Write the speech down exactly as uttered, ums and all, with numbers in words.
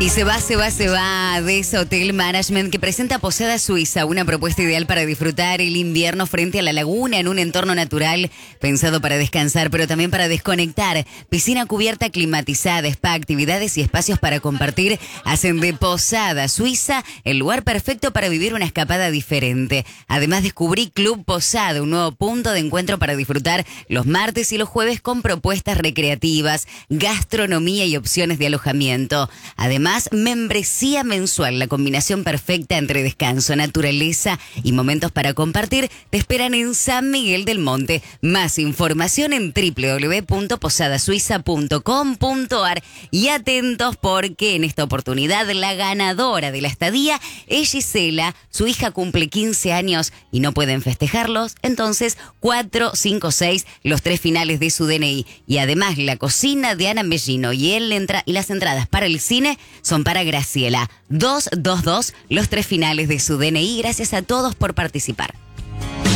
Y se va, se va, se va de ese Hotel Management que presenta Posada Suiza, una propuesta ideal para disfrutar el invierno frente a la laguna en un entorno natural pensado para descansar, pero también para desconectar. Piscina cubierta climatizada, spa, actividades y espacios para compartir hacen de Posada Suiza el lugar perfecto para vivir una escapada diferente. Además, descubrí Club Posada, un nuevo punto de encuentro para disfrutar los martes y los jueves con propuestas recreativas, gastronomía y opciones de alojamiento. Además, membresía mensual, la combinación perfecta entre descanso, naturaleza y momentos para compartir, te esperan en San Miguel del Monte. Más información en doble u doble u doble u punto posada suiza punto com punto a r. Y atentos porque en esta oportunidad la ganadora de la estadía es Gisela. Su hija cumple quince años y no pueden festejarlos, entonces cuatro, cinco, seis, los tres finales de su D N I. Y además la cocina de Ana Mellino y, él entra, y las entradas para el cine son para Graciela. dos dos dos, los tres finales de su D N I. Gracias a todos por participar.